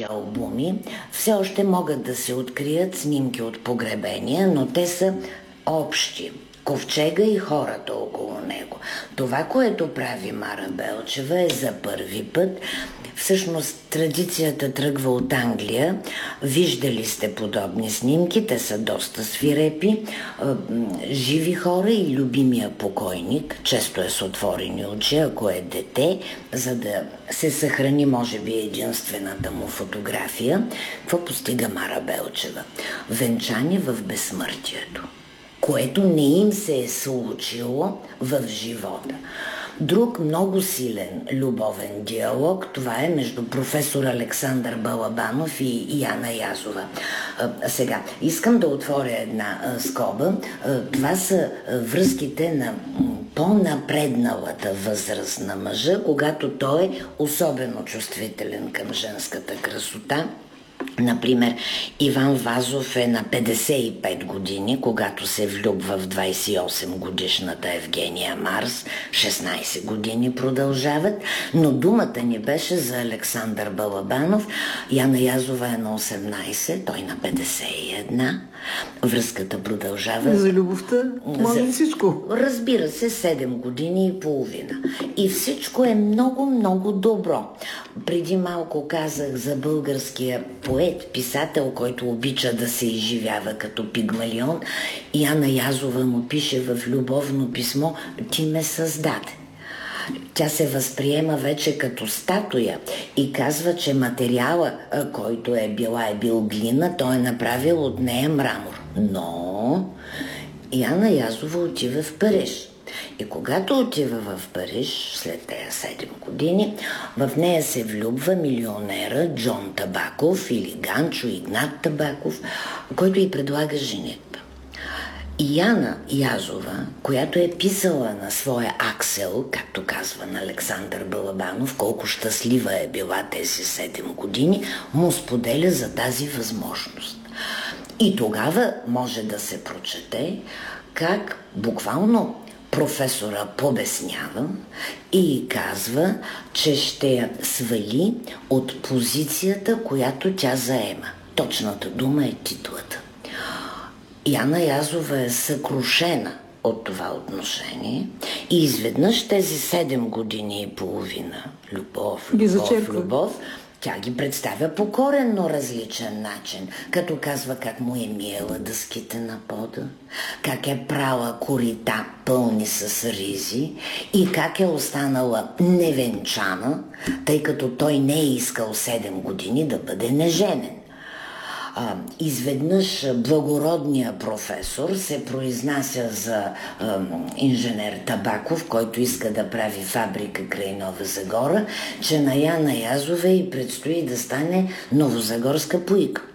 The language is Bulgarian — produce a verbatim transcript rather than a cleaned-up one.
албуми все още могат да се открият снимки от погребения, но те са общи. Ковчега и хората около него. Това, което прави Мара Белчева, е за първи път. Всъщност традицията тръгва от Англия. Виждали сте подобни снимки, те са доста свирепи. Живи хора и любимия покойник, често е с отворени очи, ако е дете, за да се съхрани, може би, единствената му фотография. Какво постига Мара Белчева? Венчание в безсмъртието, което не им се е случило в живота. Друг много силен любовен диалог, това е между професор Александър Балабанов и Яна Язова. А, сега, искам да отворя една а, скоба. А, това са а, връзките на по-напредналата възраст на мъжа, когато той е особено чувствителен към женската красота. Например, Иван Вазов е на петдесет и пет години, когато се влюбва в двадесет и осем годишната Евгения Марс. шестнадесет години продължават, но думата ни беше за Александър Балабанов. Яна Язова е на осемнадесет, той на петдесет и една. Връзката продължава. За любовта може за... всичко. Разбира се, седем години и половина. И всичко е много, много добро. Преди малко казах за българския поет, писател, който обича да се изживява като Пигмалион. Яна Язова му пише в любовно писмо: "Ти ме създаде". Тя се възприема вече като статуя и казва, че материала, който е била, е бил глина, той е направил от нея мрамор. Но Яна Язова отива в Париж. И когато отива в Париж, след тези седем години, в нея се влюбва милионера Джон Табаков или Ганчо Игнат Табаков, който й предлага женитба. И Яна Язова, която е писала на своя Аксел, както казва на Александър Балабанов, колко щастлива е била тези седем години, му споделя за тази възможност. И тогава може да се прочете как буквално професора побеснява и казва, че ще я свали от позицията, която тя заема. Точната дума е титлата. Яна Язова е съкрушена от това отношение и изведнъж тези седем години и половина любов, любов, любов, тя ги представя по коренно различен начин, като казва как му е миела дъските на пода, как е прала корита пълни с ризи и как е останала невенчана, тъй като той не е искал седем години да бъде неженен. А, изведнъж благородният професор се произнася за а, инженер Табаков, който иска да прави фабрика край Нова Загора, че на Яна Язова и предстои да стане новозагорска пуйка.